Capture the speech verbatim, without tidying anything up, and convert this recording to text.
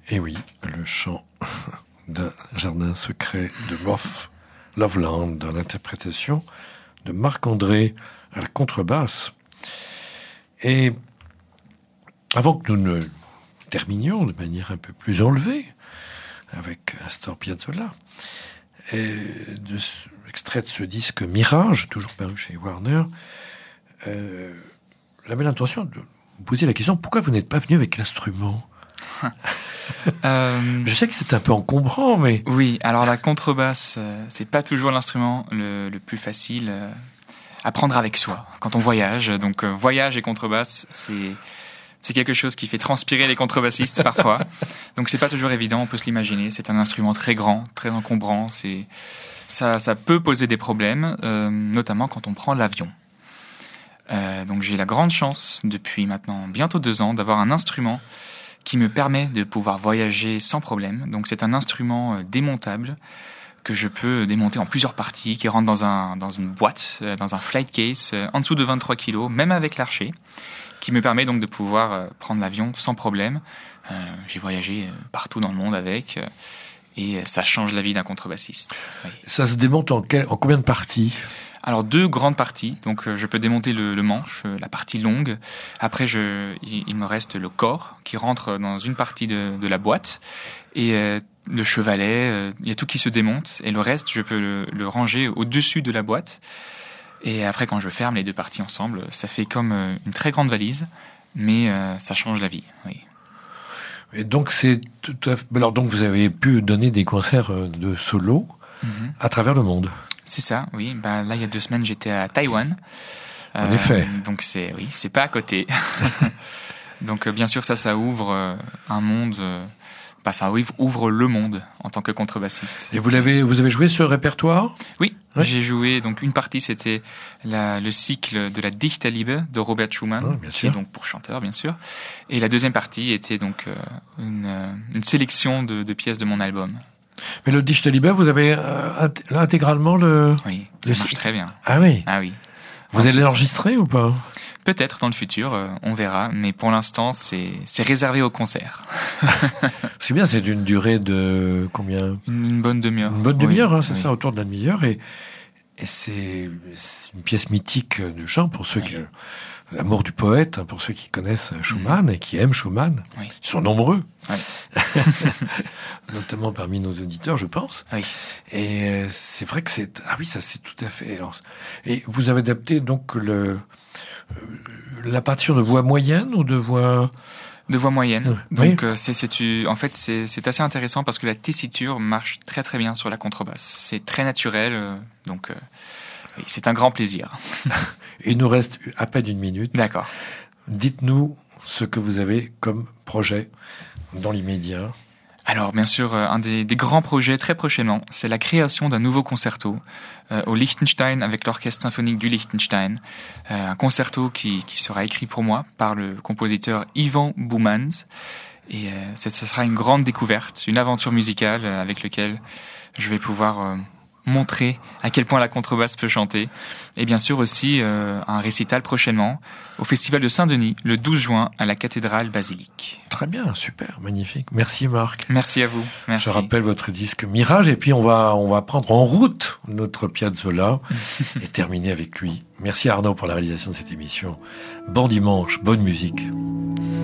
Et oui, le chant d'un jardin secret de Love, Loveland, dans l'interprétation de Marc-André à la contrebasse. Et avant que nous ne terminions de manière un peu plus enlevée avec Astor Piazzolla, et de ce, extrait de ce disque Mirage, toujours paru chez Warner, euh, j'avais l'intention de vous poser la question, pourquoi vous n'êtes pas venu avec l'instrument? euh... Je sais que c'est un peu encombrant, mais... Oui, alors la contrebasse, euh, c'est pas toujours l'instrument le, le plus facile euh, à prendre avec soi quand on voyage. Donc euh, voyage et contrebasse, c'est... C'est quelque chose qui fait transpirer les contrebassistes parfois. Donc c'est pas toujours évident, on peut se l'imaginer. C'est un instrument très grand, très encombrant. C'est... Ça, ça peut poser des problèmes, euh, notamment quand on prend l'avion. Euh, donc j'ai la grande chance, depuis maintenant bientôt deux ans, d'avoir un instrument qui me permet de pouvoir voyager sans problème. Donc c'est un instrument euh, démontable que je peux démonter en plusieurs parties, qui rentre dans, un, dans une boîte, euh, dans un flight case, euh, en dessous de vingt-trois kilos, même avec l'archet, qui me permet donc de pouvoir euh, prendre l'avion sans problème. Euh, j'ai voyagé euh, partout dans le monde avec, euh, et ça change la vie d'un contrebassiste. Oui. Ça se démonte en, quel, en combien de parties ? Alors deux grandes parties, donc euh, je peux démonter le, le manche, euh, la partie longue. Après, je, il, il me reste le corps qui rentre dans une partie de, de la boîte, et euh, le chevalet, euh, il y a tout qui se démonte, et le reste, je peux le, le ranger au-dessus de la boîte. Et après, quand je ferme les deux parties ensemble, ça fait comme euh, une très grande valise, mais euh, ça change la vie. Oui. Et donc c'est tout à fait... alors donc vous avez pu donner des concerts de solo mm-hmm. à travers le monde. C'est ça, oui. Ben, là, il y a deux semaines, j'étais à Taïwan. En euh, effet. Donc, c'est, oui, c'est pas à côté. Donc, euh, bien sûr, ça, ça ouvre euh, un monde... Euh, bah, ça ouvre, ouvre le monde en tant que contrebassiste. Et vous l'avez, vous avez joué ce répertoire ? Oui, ouais. J'ai joué... Donc, une partie, c'était la, le cycle de la Dichterliebe de Robert Schumann, oh, bien qui sûr. est donc pour chanteur, bien sûr. Et la deuxième partie était donc euh, une, une sélection de, de pièces de mon album. Mais le Dichterliebe, vous avez euh, intégralement le... Oui, ça le... marche très bien. Ah oui. Ah oui. Vous en allez l'enregistrer ou pas ? Peut-être dans le futur, euh, on verra. Mais pour l'instant, c'est, c'est réservé au concert. C'est bien, c'est d'une durée de combien ? une, une bonne demi-heure. Une bonne demi-heure, oui, hein, c'est oui. ça, autour de la demi-heure. Et, et c'est, c'est une pièce mythique de chant pour ceux oui. qui... L'amour du poète, pour ceux qui connaissent Schumann mmh. et qui aiment Schumann. Oui. Ils sont nombreux. Oui. Notamment parmi nos auditeurs, je pense. Oui. Et c'est vrai que c'est... Ah oui, ça c'est tout à fait... Et vous avez adapté donc le... la partition de voix moyenne ou de voix... De voix moyenne. Oui. Donc, euh, c'est, c'est, en fait, c'est, c'est assez intéressant parce que la tessiture marche très très bien sur la contrebasse. C'est très naturel, euh, donc... Euh... Oui, c'est un grand plaisir. Il nous reste à peine une minute. D'accord. Dites-nous ce que vous avez comme projet dans l'immédiat. Alors, bien sûr, un des, des grands projets très prochainement, c'est la création d'un nouveau concerto euh, au Liechtenstein avec l'Orchestre symphonique du Liechtenstein. Euh, un concerto qui, qui sera écrit pour moi par le compositeur Ivan Boumans. Et euh, ce sera une grande découverte, une aventure musicale euh, avec laquelle je vais pouvoir... Euh, montrer à quel point la contrebasse peut chanter. Et bien sûr aussi euh, un récital prochainement au Festival de Saint-Denis, le douze juin, à la cathédrale basilique. Très bien, super, magnifique. Merci Marc. Merci à vous. Merci. Je rappelle votre disque Mirage et puis on va, on va prendre en route notre Piazzolla et terminer avec lui. Merci Arnaud pour la réalisation de cette émission. Bon dimanche, bonne musique.